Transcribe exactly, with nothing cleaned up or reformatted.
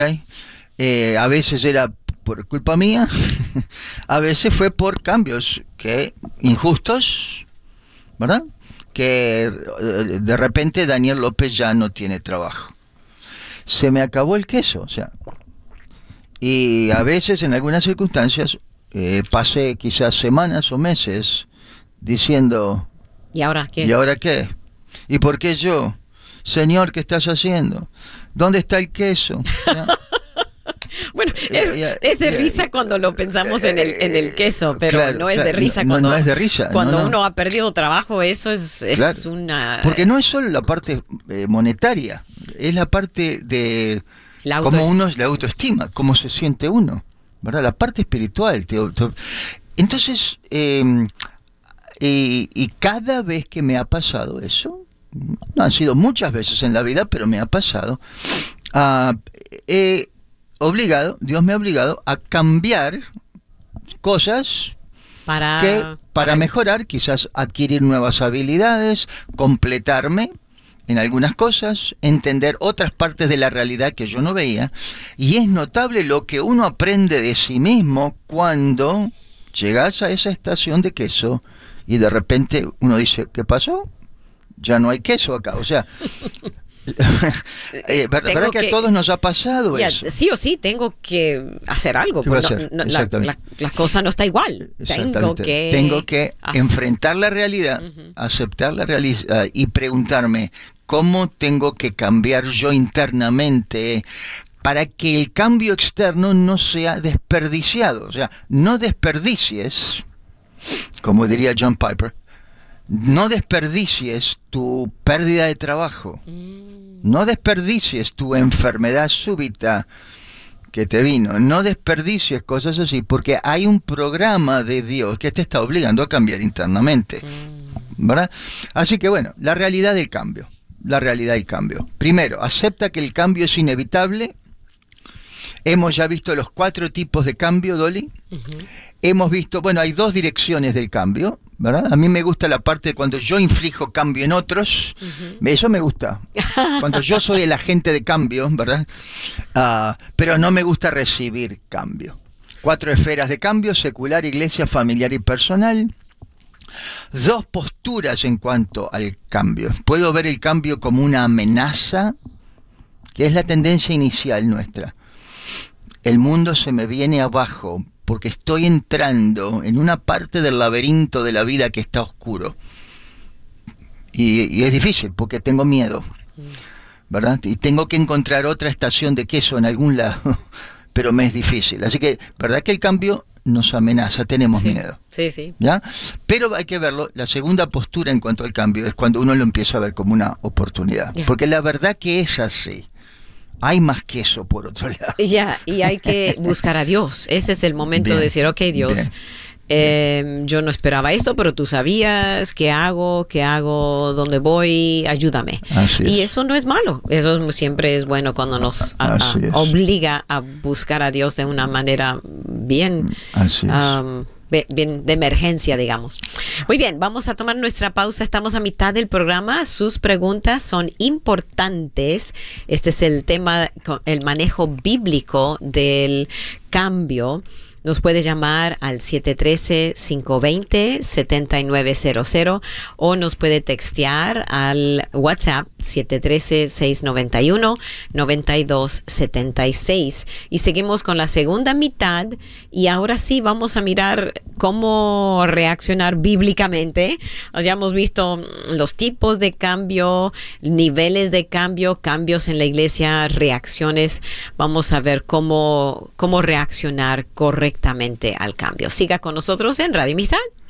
Eh, a veces era por culpa mía, a veces fue por cambios que injustos, ¿verdad? Que de repente Daniel López ya no tiene trabajo. Se me acabó el queso, o sea. Y a veces, en algunas circunstancias, eh, pasé quizás semanas o meses diciendo... ¿Y ahora qué? ¿Y ahora qué? ¿Y por qué yo? Señor, ¿qué estás haciendo? ¿Dónde está el queso? ¿Ya? Bueno, es, yeah, es de yeah, risa yeah, cuando lo pensamos en el, en el queso, pero claro, no es claro, de risa cuando, no, no es de risa, cuando no, no. uno ha perdido trabajo, eso es, es claro, una... Porque no es solo la parte eh, monetaria, es la parte de cómo uno, la autoestima, cómo se siente uno, ¿verdad? La parte espiritual. Te, te, entonces, eh, y, y cada vez que me ha pasado eso, no han sido muchas veces en la vida, pero me ha pasado, uh, eh, obligado, Dios me ha obligado a cambiar cosas para, que, para, para mejorar, quizás adquirir nuevas habilidades, completarme en algunas cosas, entender otras partes de la realidad que yo no veía. Y es notable lo que uno aprende de sí mismo cuando llegas a esa estación de queso y de repente uno dice, ¿qué pasó? Ya no hay queso acá, o sea... eh, ¿Verdad, ¿verdad que, que a todos nos ha pasado ya, eso? Sí o sí, tengo que hacer algo. ¿Qué hacer? No, no, la, la, la cosa no está igual. Tengo que, tengo que enfrentar la realidad, uh-huh. aceptar la realidad y preguntarme cómo tengo que cambiar yo internamente para que el cambio externo no sea desperdiciado. O sea, no desperdicies, como diría John Piper, no desperdicies tu pérdida de trabajo, no desperdicies tu enfermedad súbita que te vino, no desperdicies cosas así, porque hay un programa de Dios que te está obligando a cambiar internamente, ¿verdad? Así que bueno, la realidad del cambio, la realidad del cambio. Primero, acepta que el cambio es inevitable. Hemos ya visto los cuatro tipos de cambio, Dolly. Uh-huh. Hemos visto, bueno, hay dos direcciones del cambio, ¿verdad? A mí me gusta la parte de cuando yo inflijo cambio en otros, uh-huh. eso me gusta. Cuando yo soy el agente de cambio, ¿verdad? Uh, pero no me gusta recibir cambio. Cuatro esferas de cambio: secular, iglesia, familiar y personal. Dos posturas en cuanto al cambio. Puedo ver el cambio como una amenaza, que es la tendencia inicial nuestra. El mundo se me viene abajo porque estoy entrando en una parte del laberinto de la vida que está oscuro. Y, y es difícil porque tengo miedo, ¿verdad? Y tengo que encontrar otra estación de queso en algún lado, pero me es difícil. Así que, ¿verdad que el cambio nos amenaza? Tenemos sí, miedo. Sí, sí. ¿Ya? Pero hay que verlo. La segunda postura en cuanto al cambio es cuando uno lo empieza a ver como una oportunidad. Yeah. Porque la verdad que es así. Hay más queso por otro lado. Ya, y hay que buscar a Dios. Ese es el momento bien, de decir, ok, Dios, bien, eh, bien. yo no esperaba esto, pero tú sabías qué hago, qué hago, dónde voy, ayúdame. Así y es. eso no es malo. Eso siempre es bueno cuando nos a, a, obliga a buscar a Dios de una manera bien... Así es. Um, Bien, de emergencia, digamos. Muy bien, vamos a tomar nuestra pausa. Estamos a mitad del programa. Sus preguntas son importantes. Este es el tema, el manejo bíblico del cambio. Nos puede llamar al siete uno tres, cinco dos cero, siete nueve cero cero o nos puede textear al WhatsApp siete uno tres, seis nueve uno, nueve dos siete seis. Y seguimos con la segunda mitad y ahora sí vamos a mirar cómo reaccionar bíblicamente. Ya hemos visto los tipos de cambio, niveles de cambio, cambios en la iglesia, reacciones. Vamos a ver cómo, cómo reaccionar correctamente al cambio. Siga con nosotros en Radio Amistad.